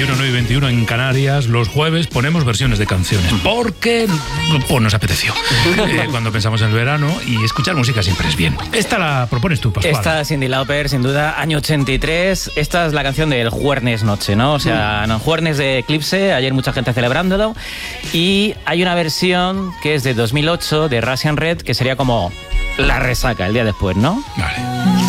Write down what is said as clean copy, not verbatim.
21, 9 y 21 en Canarias. Los jueves ponemos versiones de canciones porque pues, nos apeteció. Cuando pensamos en el verano, y escuchar música siempre es bien. Esta la propones tú, Pascual. Esta Cyndi Lauper, sin duda, año 83. Esta es la canción del Juernes Noche, ¿no? O sea, Juernes de Eclipse, ayer mucha gente celebrándolo. Y hay una versión que es de 2008 de Russian Red, que sería como la resaca el día después, ¿no? Vale.